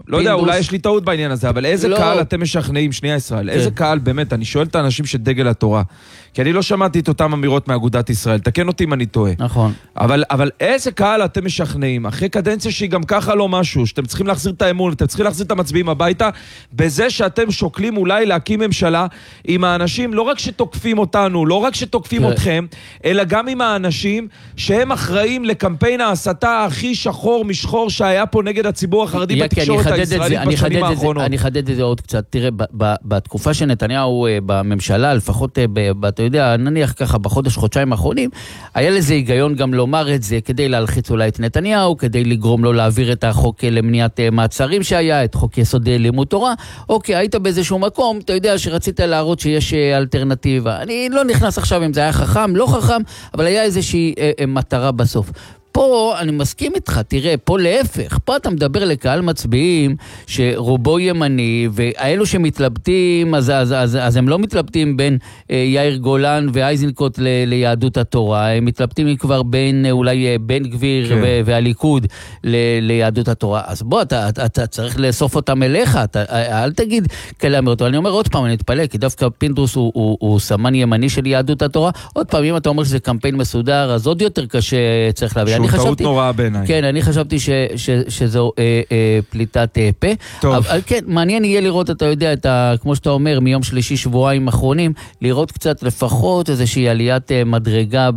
לא יודע, אולי יש לי טעות בעניין הזה, אבל איזה קהל אתם משכנעים, שנייה ישראל, איזה קהל באמת, אני שואל את האנשים שדגל התורה, כי אני לא שמעתי את אותם אמירות מאגודת ישראל, תקן אותי אם אני טועה. נכון. אבל איזה קהל אתם משכנעים, אחרי קדנציה שהיא גם ככה לא משהו, שאתם צריכים להחזיר את האמון, אתם צריכים להחזיר את המצביעים הביתה, בזה שאתם שוקלים אולי להקים ממשלה עם האנשים, לא רק שתוקפים אותנו, לא רק שתוקפים אתכם, אלא גם עם האנשים שהם אחראים לקמפיין ההסתה הכי שחור משחור שהיה פה נגד הציבור החרדי בתקשורת הישראלית בשנים האחרונות. אני אחדד את זה עוד קצת. תראה, בתקופה שנתניהו בממשלה, לפחות, אתה יודע, נניח ככה חודשיים האחרונים, היה לזה היגיון גם לומר את זה כדי להלחיץ אולי את נתניהו, כדי לגרום לו להעביר את החוק למניעת מעצרים שהיה, את חוק יסוד לימוד תורה. אוקיי, היית באיזשהו מקום, אתה יודע שרצית להראות שיש אלטרנטיבה. אני לא נכנס עכשיו אם זה היה חכם, לא חכם, אבל היה איזושהי מטרה בסוף. פה אני מסכים איתך, תראה, פה להפך, פה אתה מדבר לקהל מצביעים שרובו ימני, והאלו שמתלבטים, אז הם לא מתלבטים בין יאיר גולן ואייזנקוט ליהדות התורה, הם מתלבטים כבר בין אולי בן גביר והליכוד ליהדות התורה. אז בוא, אתה צריך לאסוף אותם אליך, אל תגיד כאלה אמירות. אני אומר עוד פעם, אני אתפלא, כי דווקא פינדרוס הוא סמן ימני של יהדות התורה. עוד פעם, אם אתה אומר שזה קמפיין מסודר, אז עוד יותר קשה צריך להביא. שהוא טעות נוראה בעיניי. כן, אני חשבתי שזו פליטת פה. טוב. אבל כן, מעניין יהיה לראות, אתה יודע, כמו שאתה אומר, מיום שלישי שבועיים אחרונים, לראות קצת לפחות איזושהי עליית מדרגה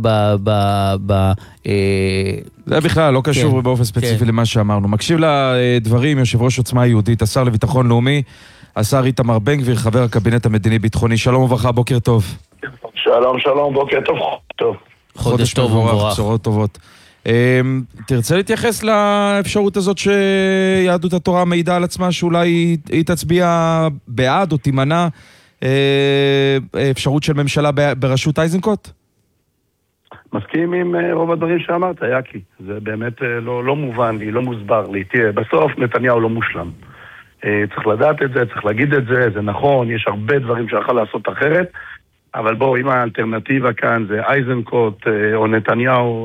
זה בכלל לא קשור באופן ספציפי למה שאמרנו. מקשיב לדברים, יושב ראש עוצמה יהודית, השר לביטחון לאומי, השר איתמר בן גביר, חבר הקבינט המדיני-ביטחוני. שלום וברכה, בוקר טוב. שלום, בוקר טוב. חודש טוב ומבורך. בשורות טובות. תרצה להתייחס לאפשרות הזאת שיהדות התורה מעידה על עצמה שאולי היא תצביע בעד או תימנע אפשרות של ממשלה בראשות איזנקוט? מסכים עם רוב הדברים שאמרת, יקי. זה באמת לא מובן לי, לא מוסבר לי. תראה, בסוף נתניהו לא מושלם. צריך לדעת את זה, צריך להגיד את זה, זה נכון, יש הרבה דברים שיכול לעשות אחרת, אבל בואו, אם האלטרנטיבה כאן זה איזנקוט או נתניהו,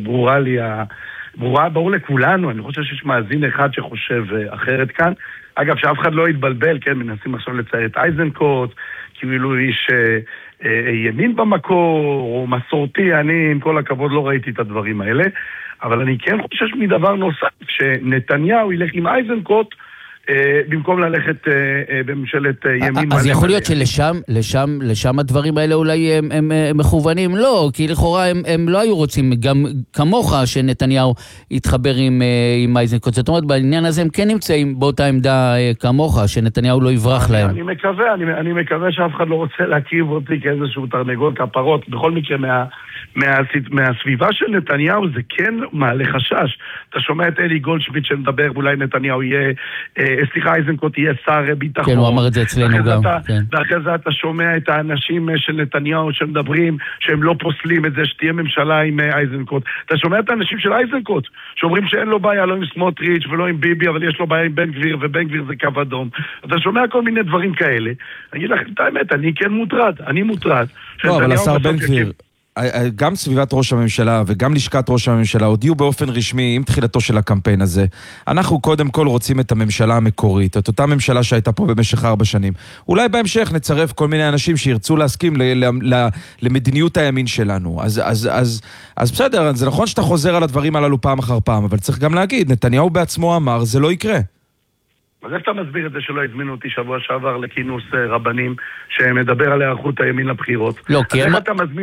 ברור לכולנו, אני חושב שיש מאזין אחד שחושב אחרת כאן. אגב, שאף אחד לא יתבלבל, כן, מנסים עכשיו לצייר את איזנקוט, כאילו איש ימין במקור, או מסורתי, אני עם כל הכבוד לא ראיתי את הדברים האלה, אבל אני כן חושש מדבר נוסף, שנתניהו ילך עם איזנקוט, במקום ללכת בממשלת ימין. אז יכול להיות שלשם הדברים האלה אולי הם מכוונים? לא, כי לכאורה הם לא היו רוצים, גם כמוך שנתניהו יתחבר עם איזנקוט. זאת אומרת, בעניין הזה הם כן נמצאים באותה עמדה כמוך, שנתניהו לא יברח להם. אני מקווה שאף אחד לא רוצה להקיב אותי כאיזשהו תרנגול כפרות. בכל מקרה, מהסביבה של נתניהו זה כן מעלה חשש. אתה שומע את אלי גולדשמיט שמדבר, אולי נתניהו יהיה איזנקוט יהיה שר ביטחון. כן, הוא אמר את זה אצלנו גם. ואחרי זה אתה שומע את האנשים של נתניהו שמדברים, שהם לא פוסלים את זה, שתהיה ממשלה עם איזנקוט. אתה שומע את האנשים של איזנקוט, שאומרים שאין לו בעיה, לא עם סמוטריץ' ולא עם ביבי, אבל יש לו בעיה עם בן גביר, ובן גביר זה קו אדום. אתה שומע כל מיני דברים כאלה. אני אגיד לכם את האמת, אני כן מוטרד. אני מוטרד. לא, אבל השר בן גביר, גם סביבת ראש הממשלה וגם לשכת ראש הממשלה הודיעו באופן רשמי עם תחילתו של הקמפיין הזה. אנחנו קודם כל רוצים את הממשלה המקורית, את אותה ממשלה שהייתה פה במשך 4 שנים. אולי בהמשך נצרף כל מיני אנשים שירצו להסכים למדיניות הימין שלנו. אז בסדר, זה נכון שאתה חוזר על הדברים הללו פעם אחר פעם, אבל צריך גם להגיד, נתניהו בעצמו אמר, זה לא יקרה. אז איך אתה מסביר את זה שלא הזמינו אותי שבוע שעבר לכינוס רבנים שמדבר על היערכות הימין לבחירות? לא, אז איך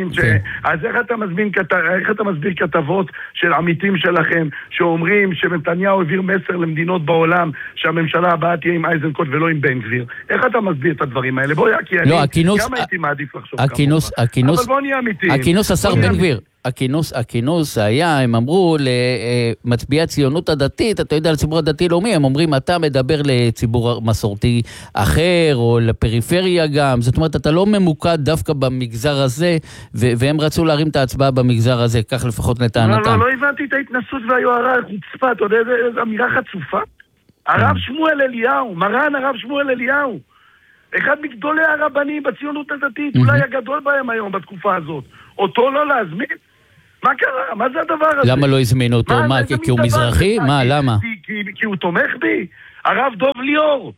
אתה מסביר כתבות של עמיתים שלכם שאומרים שנתניהו העביר מסר למדינות בעולם שהממשלה הבאה תהיה עם איזנקוט ולא עם בן גביר? איך אתה מסביר את הדברים האלה? בוא יקי, אני גם הייתי מעדיף לחשוב כמובן. אבל בוא נהיה אמיתיים. הכינוס השר בן גביר. הכינוס היה, הם אמרו למצביעי הציונות הדתית, אתה יודע, לציבור הדתי-לאומי, הם אומרים, אתה מדבר לציבור מסורתי אחר, או לפריפריה גם, זאת אומרת, אתה לא ממוקד דווקא במגזר הזה, והם רצו להרים את ההצבעה במגזר הזה, כך לפחות לטענתם. לא הבנתי את ההתנסות והיוהרה, חוצפה, אתה יודע, איזו אמירה חצופה. הרב שמואל אליהו, מרן הרב שמואל אליהו, אחד מגדולי הרבנים בציונות הדתית, אולי הגדול בהם היום בתקופה הזאת, אותו לא להזמין? מה קרה? מה זה הדבר הזה? למה לא הזמינו אותו? מה, כי הוא מזרחי? מה, למה? כי הוא תומך בי? הרב דוב ליאור,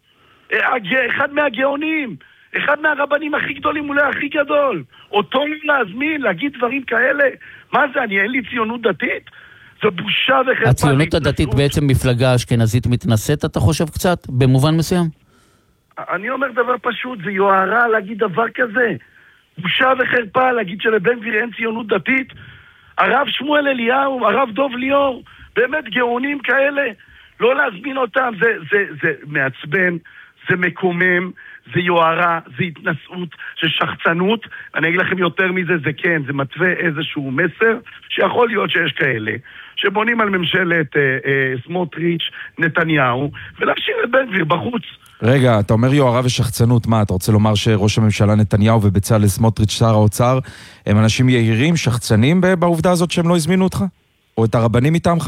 אחד מהגאונים, אחד מהרבנים הכי גדולים, אולי הכי גדול. אותו להזמין, להגיד דברים כאלה? מה זה, אין לי ציונות דתית? זו בושה וחרפה. הציונות הדתית בעצם מפלגה אשכנזית מתנשאת, אתה חושב קצת, במובן מסוים? אני אומר דבר פשוט, זה יוהרה להגיד דבר כזה. בושה וחרפה להגיד שלבן גביר אין ציונות דתית. הרב שמואל אליהו, הרב דוב ליאור, באמת גאונים כאלה, לא להזמין אותם, זה מעצבן, זה מקומם, זה יוהרה, זה התנסות, זה שחצנות. אני אגיד לכם יותר מזה, זה כן, זה מתווה איזשהו מסר, שיכול להיות שיש כאלה, שבונים על ממשלת סמוטריץ' נתניהו, ולהשאיר את בן גביר בחוץ. רגע, אתה אומר יוהרה ושחצנות, מה, אתה רוצה לומר שראש הממשלה נתניהו ובצלאל סמוטריץ' שר האוצר הם אנשים יהירים, שחצנים בעובדה הזאת שהם לא הזמינו אותך? או את הרבנים מטעמך?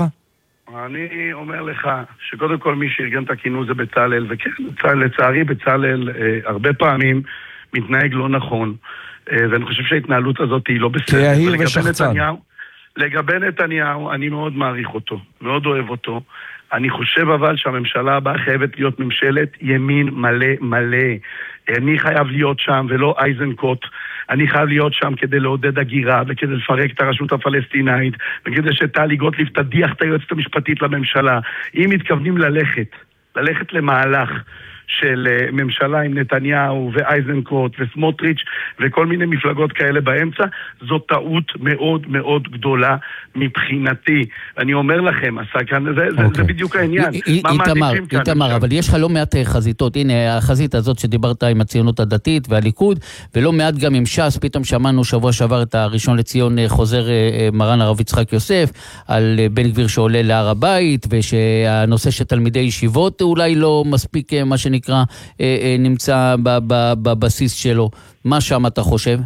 אני אומר לך שקודם כל מי שארגן את הכינוס זה בצלאל, וכן, לצערי בצלאל הרבה פעמים מתנהג לא נכון, ואני חושב שההתנהלות הזאת היא לא בסדר. כיהיר ושחצן. לגבי נתניהו, אני מאוד מעריך אותו, מאוד אוהב אותו. אני חושב אבל שהממשלה הבאה חייבת להיות ממשלת ימין מלא מלא. אני חייב להיות שם ולא אייזנקוט. אני חייב להיות שם כדי לעודד הגירה וכדי לפרק את הרשות הפלסטינאית וכדי שטלי גוטליב תדיח את היועצת המשפטית לממשלה. אם מתכוונים ללכת למהלך של ממשלה עם נתניהו ואייזנקוט וסמוטריץ' וכל מיני מפלגות כאלה באמצע, זו טעות מאוד מאוד גדולה מבחינתי. אני אומר לכם, זה בדיוק העניין. איתמר, אבל יש לך לא מעט חזיתות. הנה, החזית הזאת שדיברת עם הציונות הדתית והליכוד, ולא מעט גם עם ש"ס. פתאום שמענו שבוע שעבר את הראשון לציון חוזר מרן הרב יצחק יוסף, על בן גביר שעולה להר הבית, ושהנושא של תלמידי ישיבות אולי לא מספיק מה שנקרא נמצא בבסיס שלו. מה שם אתה חושב?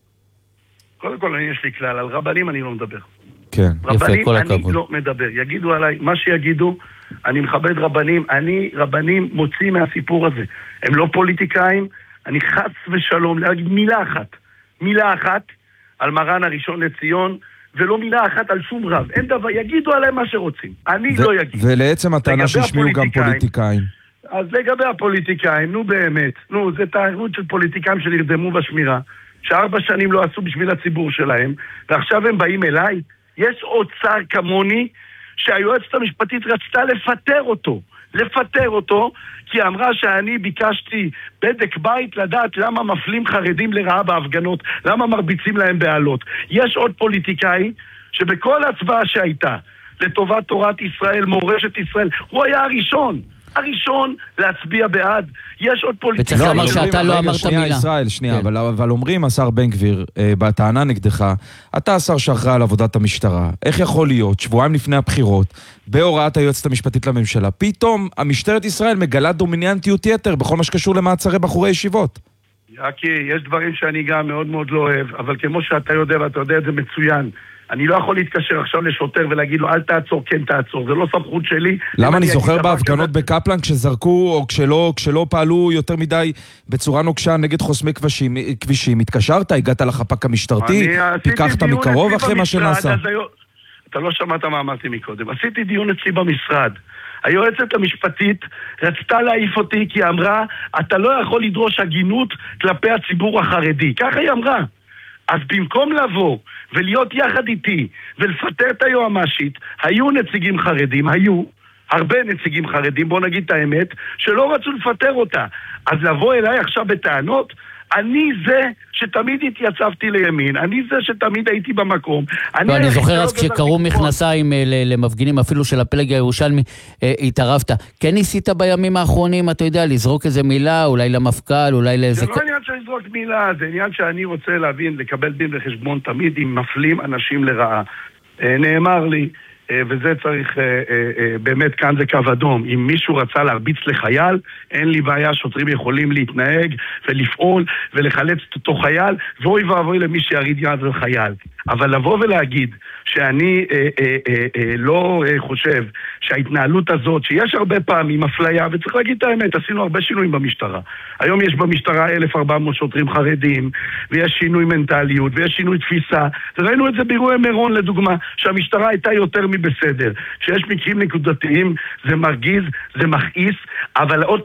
קודם כל, יש לי כלל, על רבנים אני לא מדבר. כן, יפה, כל הכבוד. אני לא מדבר. יגידו עליי, מה שיגידו, אני מכבד רבנים. אני רבנים מוציא מהסיפור הזה. הם לא פוליטיקאים, אני חס ושלום להגיד מילה אחת על מרן הראשון לציון, ולא מילה אחת על שום רב. אין דבר, יגידו עליהם מה שרוצים. אני לא אגיד. ולעצם הטענה שהשמיעו גם פוליטיקאים. אז לגבי הפוליטיקאים, נו באמת, זה תערות של פוליטיקאים שנרדמו בשמירה, ש4 שנים לא עשו בשביל הציבור שלהם, ועכשיו הם באים אליי. יש עוד שר כמוני שהיועצת המשפטית רצתה לפטר אותו, כי אמרה שאני ביקשתי בדק בית לדעת למה מפלים חרדים לרעה בהפגנות, למה מרביצים להם בעלות. יש עוד פוליטיקאי שבכל הצבעה שהייתה לטובת תורת ישראל, מורשת ישראל, הוא היה הראשון להצביע בעד. יש עוד פוליטיקאים. וצריך לומר שאתה לא אמרת מילה. ישראל, שנייה, אבל אומרים השר בן גביר, בטענה נגדך, אתה השר שאחראי על עבודת המשטרה. איך יכול להיות, שבועיים לפני הבחירות, בהוראת היועצת המשפטית לממשלה, פתאום המשטרת ישראל מגלה דומיננטיות יתר בכל מה שקשור למעצרי בחורי ישיבות? יקי, יש דברים שאני גם מאוד מאוד לא אוהב, אבל כמו שאתה יודע ואתה יודע את זה מצוין, אני לא יכול להתקשר עכשיו לשוטר ולהגיד לו, אל תעצור, כן תעצור, זה לא סמכות שלי. למה? אני זוכר בהפגנות בקפלן כשזרקו או כשלא פעלו יותר מדי בצורה נוקשה נגד חוסמי כבישים, התקשרת, הגעת לחפ"ק המשטרתי, פיקחת מקרוב אחרי מה שנעשה. אתה לא שמעת מה אמרתי מקודם. עשיתי דיון אצלי במשרד. היועצת המשפטית רצתה להעיף אותי כי אמרה, אתה לא יכול לדרוש הגינות כלפי הציבור החרדי. ככה היא אמרה. אז במקום לבוא ולהיות יחד איתי ולפטר את היועמ"שית, היו נציגים חרדים, היו הרבה נציגים חרדים, בוא נגיד את האמת, שלא רצו לפטר אותה. אז לבוא אליי עכשיו בטענות, אני זה שתמיד התייצבתי לימין, אני זה שתמיד הייתי במקום. אני זוכר אז כשקראו מכנסיים למפגינים אפילו של הפלג הירושלמי, התערבת. כן ניסית בימים האחרונים, אתה יודע, לזרוק איזה מילה, אולי למפכ"ל, אולי לאיזה... זה לא עניין של לזרוק מילה, זה עניין שאני רוצה להבין, לקבל דין וחשבון תמיד אם מפלים אנשים לרעה. נאמר לי, וזה צריך, באמת כאן זה קו אדום, אם מישהו רצה להרביץ לחייל, אין לי בעיה, שוטרים יכולים להתנהג ולפעול ולחלץ אותו חייל, ואוי ואבוי למי שיריד יד לחייל. אבל לבוא ולהגיד שאני לא חושב שההתנהלות הזאת, שיש הרבה פעמים אפליה, וצריך להגיד את האמת, עשינו הרבה שינויים במשטרה. היום יש במשטרה 1,400 שוטרים חרדים, ויש שינוי מנטליות, ויש שינוי תפיסה, וראינו את זה באירועי מירון לדוגמה, שהמשטרה הייתה יותר מבסדר. כשיש מקרים נקודתיים, זה מרגיז, זה מכעיס, אבל עוד